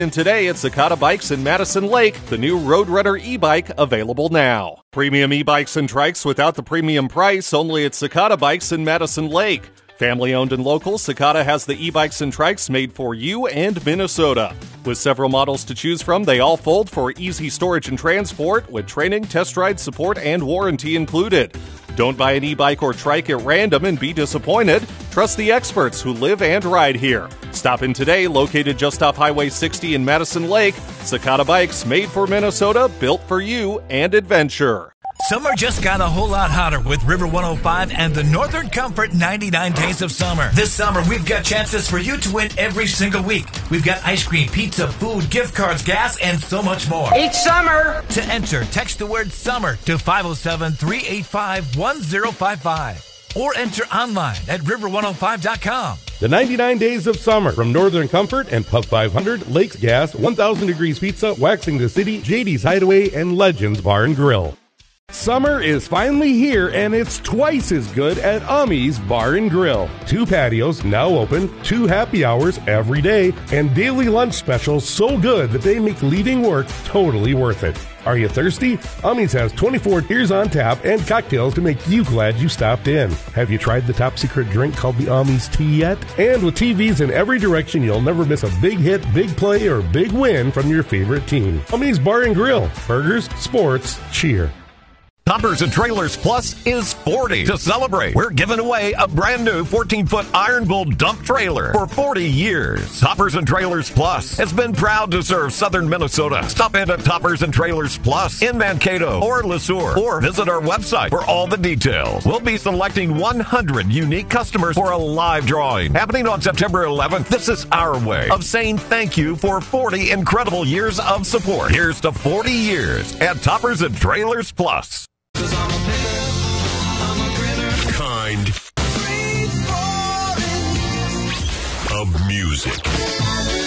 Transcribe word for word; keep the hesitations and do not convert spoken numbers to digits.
And today at Sakata Bikes in Madison Lake, the new Roadrunner e-bike available now. Premium e-bikes and trikes without the premium price only at Sakata Bikes in Madison Lake. Family owned and local, Sakata has the e-bikes and trikes made for you and Minnesota. With several models to choose from, they all fold for easy storage and transport with training, test ride support, and warranty included. Don't buy an e-bike or trike at random and be disappointed. Trust the experts who live and ride here. Stop in today, located just off Highway sixty in Madison Lake. Sakata Bikes, made for Minnesota, built for you and adventure. Summer just got a whole lot hotter with River one oh five and the Northern Comfort ninety-nine Days of Summer. This summer, we've got chances for you to win every single week. We've got ice cream, pizza, food, gift cards, gas, and so much more. Each summer! To enter, text the word SUMMER to five oh seven, three eight five, one oh five five or enter online at river one oh five dot com. The ninety-nine Days of Summer from Northern Comfort and Pub five hundred, Lakes Gas, one thousand Degrees Pizza, Waxing the City, J D's Hideaway, and Legends Bar and Grill. Summer is finally here, and it's twice as good at Ummy's Bar and Grill. Two patios now open, two happy hours every day, and daily lunch specials so good that they make leaving work totally worth it. Are you thirsty? Ummy's has twenty-four beers on tap and cocktails to make you glad you stopped in. Have you tried the top secret drink called the Ummy's Tea yet? And with T Vs in every direction, you'll never miss a big hit, big play, or big win from your favorite team. Ummy's Bar and Grill. Burgers, sports, cheer. Toppers and Trailers Plus is forty. To celebrate, we're giving away a brand new fourteen-foot Iron Bull dump trailer for forty years. Toppers and Trailers Plus has been proud to serve southern Minnesota. Stop in at Toppers and Trailers Plus in Mankato or LeSueur, or visit our website for all the details. We'll be selecting one hundred unique customers for a live drawing happening on September eleventh. This is our way of saying thank you for forty incredible years of support. Here's to forty years at Toppers and Trailers Plus. Kind of music.